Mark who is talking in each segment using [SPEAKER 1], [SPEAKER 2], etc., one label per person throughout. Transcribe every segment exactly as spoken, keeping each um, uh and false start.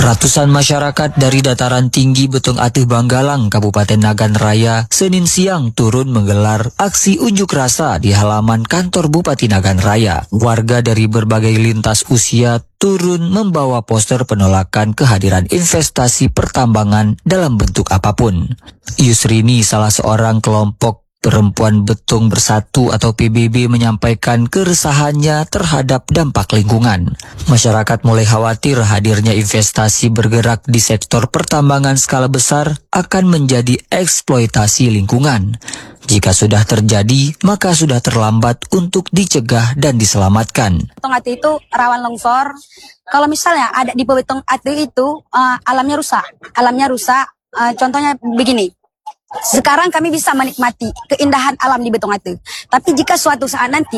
[SPEAKER 1] Ratusan masyarakat dari dataran tinggi Betung Atih Banggalang, Kabupaten Nagan Raya, Senin siang turun menggelar aksi unjuk rasa di halaman kantor Bupati Nagan Raya. Warga dari berbagai lintas usia turun membawa poster penolakan kehadiran investasi pertambangan dalam bentuk apapun. Yusrini, salah seorang kelompok Perempuan Betung Bersatu atau P B B, menyampaikan keresahannya terhadap dampak lingkungan. Masyarakat mulai khawatir hadirnya investasi bergerak di sektor pertambangan skala besar akan menjadi eksploitasi lingkungan. Jika sudah terjadi, maka sudah terlambat untuk dicegah dan diselamatkan.
[SPEAKER 2] Betung Atih itu rawan longsor. Kalau misalnya ada di Betung Atih itu uh, alamnya rusak. Alamnya rusak. Uh, contohnya begini. Sekarang kami bisa menikmati keindahan alam di Betung Atih. Tapi jika suatu saat nanti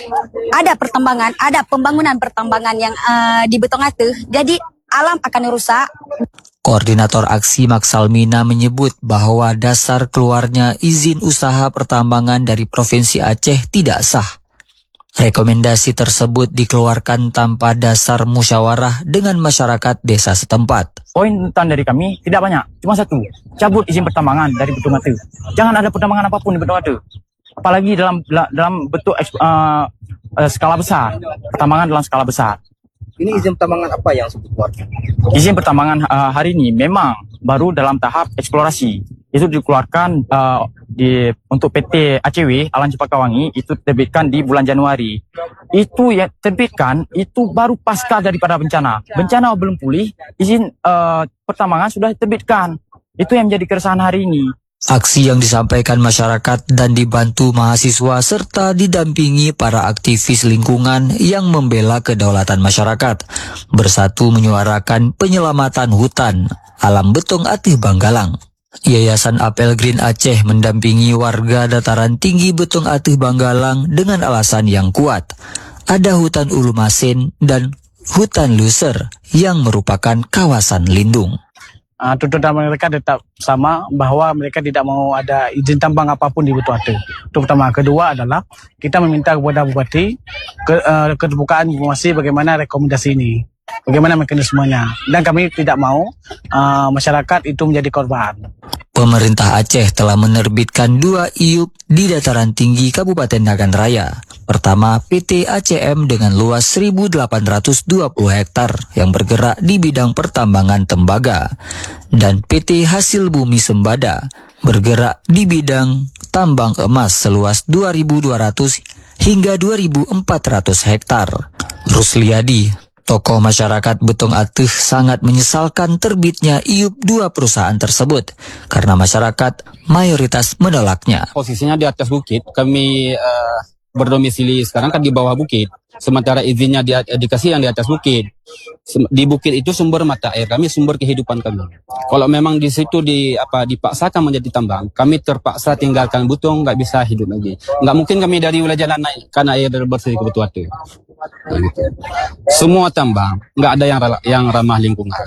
[SPEAKER 2] ada pertambangan, ada pembangunan pertambangan yang uh, di Betung Atih, jadi alam akan rusak.
[SPEAKER 1] Koordinator aksi Maksalmina menyebut bahwa dasar keluarnya izin usaha pertambangan dari Provinsi Aceh tidak sah. Rekomendasi tersebut dikeluarkan tanpa dasar musyawarah dengan masyarakat desa setempat.
[SPEAKER 3] Poin tuntutan dari kami tidak banyak, cuma satu, cabut izin pertambangan dari Betung Atih. Jangan ada pertambangan apapun di Betung Atih, apalagi dalam dalam bentuk uh, uh, skala besar, pertambangan dalam skala besar.
[SPEAKER 4] Ini izin pertambangan apa yang sebut keluar?
[SPEAKER 3] Izin pertambangan uh, hari ini memang baru dalam tahap eksplorasi. Itu dikeluarkan uh, di untuk P T A C W Alang Cempaka Wangi, itu terbitkan di bulan Januari. Itu yang terbitkan itu baru pasca daripada bencana. Bencana belum pulih, izin uh, pertambangan sudah terbitkan. Itu yang menjadi keresahan hari ini.
[SPEAKER 1] Aksi yang disampaikan masyarakat dan dibantu mahasiswa serta didampingi para aktivis lingkungan yang membela kedaulatan masyarakat bersatu menyuarakan penyelamatan hutan alam Betung Atih Banggalang. Yayasan Apel Green Aceh mendampingi warga dataran tinggi Betung Atih Banggalang dengan alasan yang kuat. Ada hutan Ulu Masin dan hutan Luser yang merupakan kawasan lindung.
[SPEAKER 5] Uh, tuntutan mereka tetap sama bahwa mereka tidak mau ada izin tambang apapun di Betung Atih. Itu pertama. Kedua adalah kita meminta kepada Bupati ke, uh, keterbukaan informasi bagaimana rekomendasi ini, bagaimana mekanismenya, dan kami tidak mau uh, masyarakat itu menjadi korban.
[SPEAKER 1] Pemerintah Aceh telah menerbitkan dua I U P di dataran tinggi Kabupaten Nagan Raya. Pertama, P T A C M dengan luas seribu delapan ratus dua puluh hektar yang bergerak di bidang pertambangan tembaga. Dan P T Hasil Bumi Sembada bergerak di bidang tambang emas seluas dua ribu dua ratus hingga dua ribu empat ratus hektar. Rusliadi, tokoh masyarakat Betung Atih, sangat menyesalkan terbitnya I U P dua perusahaan tersebut karena masyarakat mayoritas menolaknya.
[SPEAKER 6] Posisinya di atas bukit, kami uh, berdomisili sekarang kan di bawah bukit, sementara izinnya di, dikasih yang di atas bukit. Di bukit itu sumber mata air kami, sumber kehidupan kami. Kalau memang di situ di apa dipaksakan menjadi tambang, kami terpaksa tinggalkan Betung, nggak bisa hidup lagi. Nggak mungkin kami dari wilayah jalan naikkan air bersih ke Betung Atih. Nah, gitu. Semua tambang, nggak ada yang yang ramah lingkungan.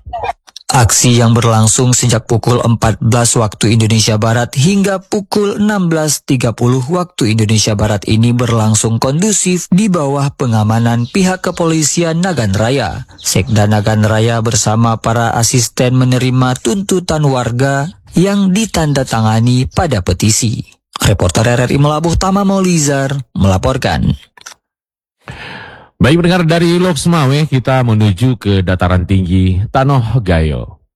[SPEAKER 1] Aksi yang berlangsung sejak pukul empat belas waktu Indonesia Barat hingga pukul enam belas tiga puluh waktu Indonesia Barat ini berlangsung kondusif di bawah pengamanan pihak kepolisian Nagan Raya. Sekda Nagan Raya bersama para asisten menerima tuntutan warga yang ditandatangani pada petisi. Reporter R R I Melabuh Tama Maulizar melaporkan.
[SPEAKER 7] Baik pendengar, dari Lok Semawe kita menuju ke dataran tinggi Tanoh Gayo.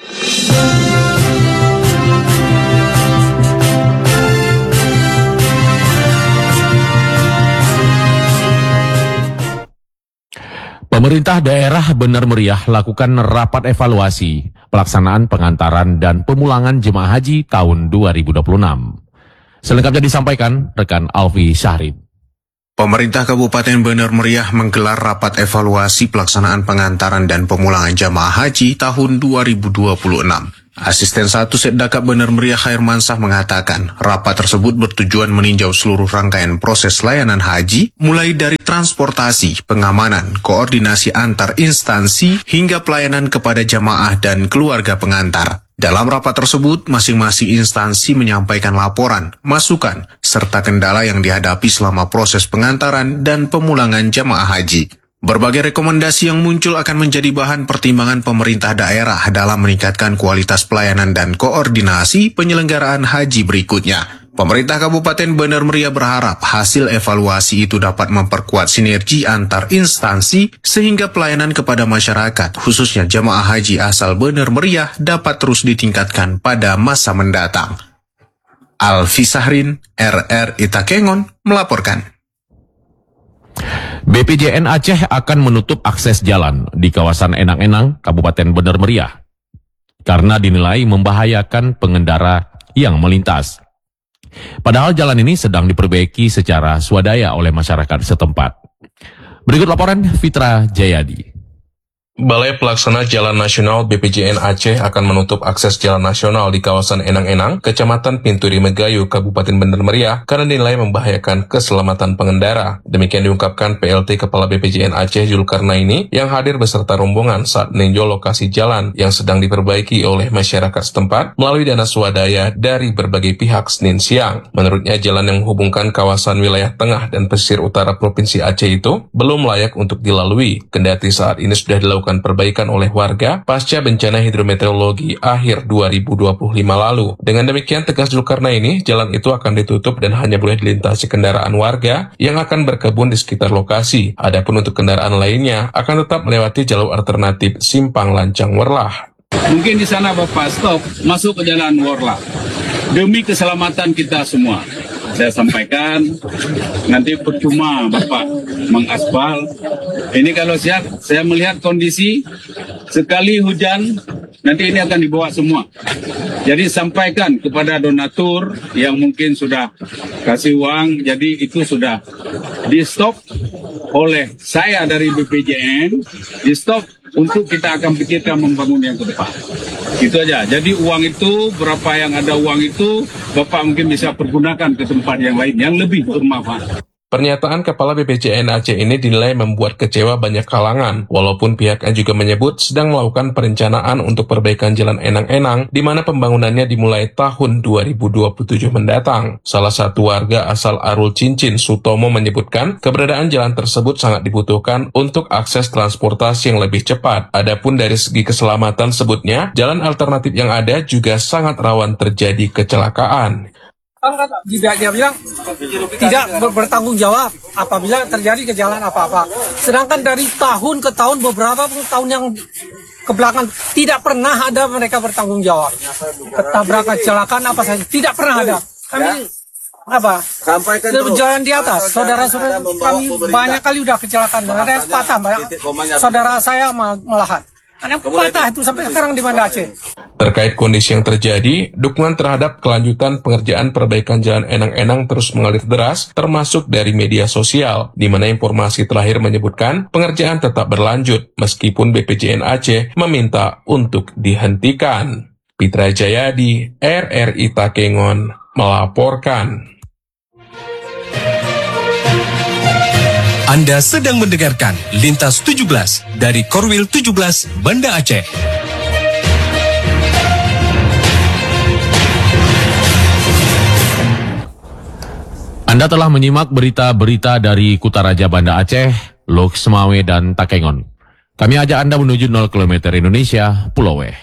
[SPEAKER 7] Pemerintah daerah Bener Meriah lakukan rapat evaluasi pelaksanaan pengantaran dan pemulangan jemaah haji tahun dua ribu dua puluh enam. Selengkapnya disampaikan rekan Alfi Syahrin.
[SPEAKER 8] Pemerintah Kabupaten Bener Meriah menggelar rapat evaluasi pelaksanaan pengantaran dan pemulangan jamaah haji tahun dua ribu dua puluh enam. Asisten satu Setdakap Bener Meriah Khairmansah mengatakan, rapat tersebut bertujuan meninjau seluruh rangkaian proses layanan haji, mulai dari transportasi, pengamanan, koordinasi antar instansi, hingga pelayanan kepada jamaah dan keluarga pengantar. Dalam rapat tersebut, masing-masing instansi menyampaikan laporan, masukan, serta kendala yang dihadapi selama proses pengantaran dan pemulangan jamaah haji. Berbagai rekomendasi yang muncul akan menjadi bahan pertimbangan pemerintah daerah dalam meningkatkan kualitas pelayanan dan koordinasi penyelenggaraan haji berikutnya. Pemerintah Kabupaten Bener Meriah berharap hasil evaluasi itu dapat memperkuat sinergi antar instansi sehingga pelayanan kepada masyarakat, khususnya jemaah haji asal Bener Meriah, dapat terus ditingkatkan pada masa mendatang. Alfi Sahrin, R R I Takengon, melaporkan.
[SPEAKER 7] B P J N Aceh akan menutup akses jalan di kawasan Enang-Enang, Kabupaten Bener Meriah, karena dinilai membahayakan pengendara yang melintas. Padahal jalan ini sedang diperbaiki secara swadaya oleh masyarakat setempat. Berikut laporan Fitra Jayadi.
[SPEAKER 9] Balai Pelaksana Jalan Nasional B P J N Aceh akan menutup akses jalan nasional di kawasan Enang-Enang, Kecamatan Pinturi Megayu, Kabupaten Bener Meriah, karena dinilai membahayakan keselamatan pengendara. Demikian diungkapkan P L T Kepala B P J N Aceh Zulkarnaini yang hadir beserta rombongan saat meninjau lokasi jalan yang sedang diperbaiki oleh masyarakat setempat melalui dana swadaya dari berbagai pihak Senin siang. Menurutnya, jalan yang menghubungkan kawasan wilayah tengah dan pesisir utara Provinsi Aceh itu belum layak untuk dilalui, kendati saat ini sudah dilakukan perbaikan oleh warga pasca bencana hidrometeorologi akhir dua ribu dua puluh lima lalu. Dengan demikian, tegas Zulkarnaini, jalan itu akan ditutup dan hanya boleh dilintasi kendaraan warga yang akan berkebun di sekitar lokasi. Adapun untuk kendaraan lainnya akan tetap melewati jalur alternatif Simpang Lancang Werlah.
[SPEAKER 6] Mungkin di sana Bapak stop, masuk ke jalan Werlah. Demi keselamatan kita semua. Saya sampaikan, nanti percuma Bapak mengaspal. Ini kalau siap, saya melihat kondisi, sekali hujan, nanti ini akan dibawa semua. Jadi sampaikan kepada donatur yang mungkin sudah kasih uang, jadi itu sudah di-stop oleh saya dari B P J N, di-stop untuk kita akan pikirkan membangun yang ke depan. Gitu aja. Jadi uang itu, berapa yang ada uang itu, Bapak mungkin bisa pergunakan ke tempat yang lain yang lebih bermanfaat.
[SPEAKER 9] Pernyataan Kepala B P J N Aceh ini dinilai membuat kecewa banyak kalangan, walaupun pihaknya juga menyebut sedang melakukan perencanaan untuk perbaikan jalan Enang-Enang, di mana pembangunannya dimulai tahun dua ribu dua puluh tujuh mendatang. Salah satu warga asal Arul Cincin, Sutomo, menyebutkan keberadaan jalan tersebut sangat dibutuhkan untuk akses transportasi yang lebih cepat. Adapun dari segi keselamatan sebutnya, jalan alternatif yang ada juga sangat rawan terjadi kecelakaan.
[SPEAKER 10] Juga dia bilang tidak ber bertanggung jawab apabila terjadi kejalanan apa-apa. Sedangkan dari tahun ke tahun, beberapa tahun yang ke belakang tidak pernah ada mereka bertanggung jawab. Ketabrakan, kecelakaan apa saja tidak pernah ada. Kami apa? Sampai berjalan di atas. Saudara-saudara kami banyak kali udah kecelakaan. Ada yang patah, banyak. Saudara saya malahan. Ada patah itu sampai sekarang di Banda Aceh.
[SPEAKER 9] Terkait kondisi yang terjadi, dukungan terhadap kelanjutan pengerjaan perbaikan jalan Enang-Enang terus mengalir deras, termasuk dari media sosial, di mana informasi terakhir menyebutkan pengerjaan tetap berlanjut, meskipun B P J N Aceh meminta untuk dihentikan. Fitra Jayadi, R R I Takengon, melaporkan.
[SPEAKER 11] Anda sedang mendengarkan Lintas tujuh belas dari Korwil tujuh belas Banda Aceh.
[SPEAKER 7] Anda telah menyimak berita-berita dari Kutaraja Banda Aceh, Lok Semawe, dan Takengon. Kami ajak Anda menuju nol kilometer Indonesia, Pulau Weh.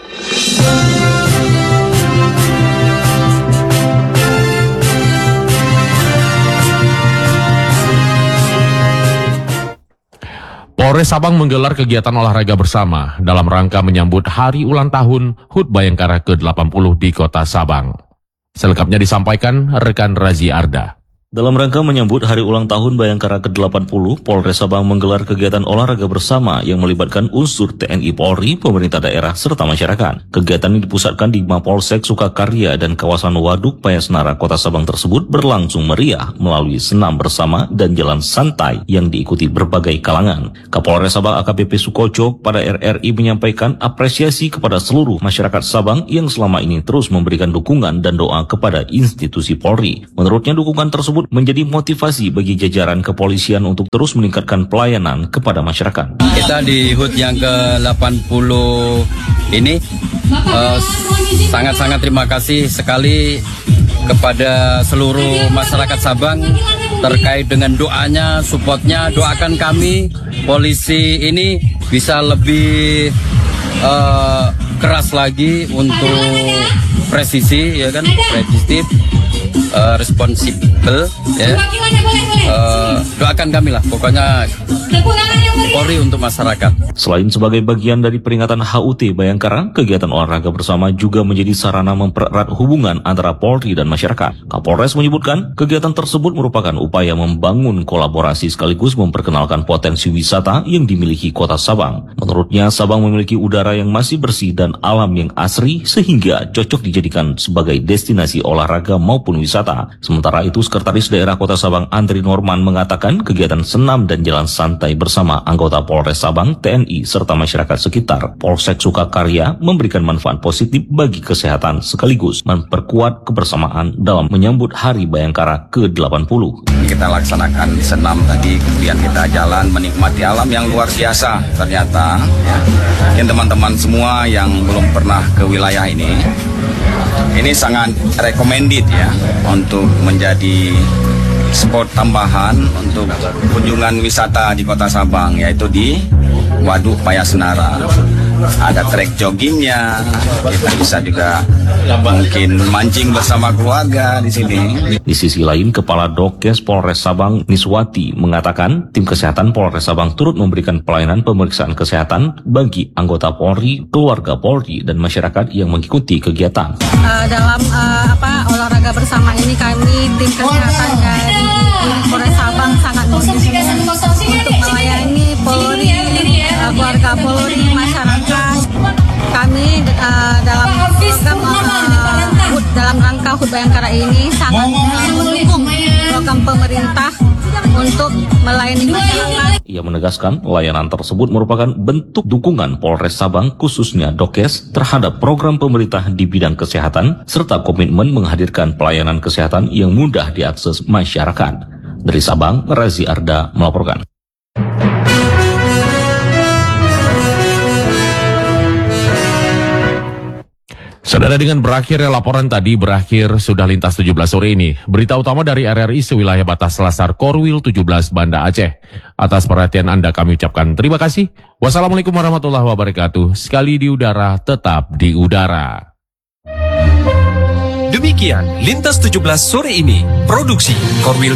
[SPEAKER 7] Polres Sabang menggelar kegiatan olahraga bersama dalam rangka menyambut hari ulang tahun H U T Bayangkara ke delapan puluh di Kota Sabang. Selengkapnya disampaikan rekan Razi Arda.
[SPEAKER 12] Dalam rangka menyambut Hari Ulang Tahun Bayangkara ke delapan puluh, Polres Sabang menggelar kegiatan olahraga bersama yang melibatkan unsur T N I Polri, pemerintah daerah, serta masyarakat. Kegiatan ini dipusatkan di Mapolsek Sukakarya dan kawasan Waduk Payasnara, Kota Sabang tersebut berlangsung meriah melalui senam bersama dan jalan santai yang diikuti berbagai kalangan. Kapolres Sabang A K B P Sukoco pada R R I menyampaikan apresiasi kepada seluruh masyarakat Sabang yang selama ini terus memberikan dukungan dan doa kepada institusi Polri. Menurutnya, dukungan tersebut menjadi motivasi bagi jajaran kepolisian untuk terus meningkatkan pelayanan kepada masyarakat.
[SPEAKER 13] Kita di H U T yang ke delapan puluh ini sangat-sangat uh, terima kasih sekali kepada seluruh masyarakat Sabang terkait dengan doanya, supportnya. Doakan kami polisi ini bisa lebih uh, keras lagi untuk presisi, ya kan, presisi, uh, responsibel, ya. Uh, doakan kami lah, pokoknya Polri untuk masyarakat.
[SPEAKER 12] Selain sebagai bagian dari peringatan H U T Bayangkara, kegiatan olahraga bersama juga menjadi sarana mempererat hubungan antara Polri dan masyarakat. Kapolres menyebutkan, kegiatan tersebut merupakan upaya membangun kolaborasi sekaligus memperkenalkan potensi wisata yang dimiliki kota Sabang. Menurutnya, Sabang memiliki udara yang masih bersih dan alam yang asri sehingga cocok dijadikan sebagai destinasi olahraga maupun wisata. Sementara itu, Sekretaris Daerah Kota Sabang Andri Norman mengatakan kegiatan senam dan jalan santai bersama anggota Polres Sabang, T N I, serta masyarakat sekitar Polsek Sukakarya memberikan manfaat positif bagi kesehatan sekaligus memperkuat kebersamaan dalam menyambut Hari Bayangkara ke delapan puluh.
[SPEAKER 13] Kita laksanakan senam tadi, kemudian kita jalan menikmati alam yang luar biasa ternyata, ya. Mungkin teman-teman semua yang belum pernah ke wilayah ini, ini sangat recommended ya untuk menjadi spot tambahan untuk kunjungan wisata di Kota Sabang, yaitu di Waduk Payasenara. Ada trek joggingnya, kita bisa juga mungkin mancing bersama keluarga di sini.
[SPEAKER 12] Di sisi lain, Kepala Dokes Polres Sabang Niswati mengatakan tim kesehatan Polres Sabang turut memberikan pelayanan pemeriksaan kesehatan bagi anggota Polri, keluarga Polri, dan masyarakat yang mengikuti kegiatan.
[SPEAKER 14] Uh, dalam uh, apa olahraga bersama ini kami tim kesehatan dari Polres Sabang sangat mendukung untuk melayani Polri, uh, keluarga Polri, masyarakat. Kami uh, dalam program uh, dalam rangka H U T Bayangkara ini sangat mendukung program pemerintah untuk melayani masyarakat.
[SPEAKER 12] Ia menegaskan layanan tersebut merupakan bentuk dukungan Polres Sabang khususnya Dokes terhadap program pemerintah di bidang kesehatan serta komitmen menghadirkan pelayanan kesehatan yang mudah diakses masyarakat. Dari Sabang, Razi Arda melaporkan.
[SPEAKER 7] Saudara, dengan berakhirnya laporan tadi, berakhir sudah Lintas tujuh belas sore ini. Berita utama dari R R I sewilayah batas Selasar Korwil tujuh belas Banda Aceh. Atas perhatian Anda kami ucapkan terima kasih. Wassalamualaikum warahmatullahi wabarakatuh. Sekali di udara, tetap di udara.
[SPEAKER 11] Demikian Lintas tujuh belas sore ini. Produksi Korwil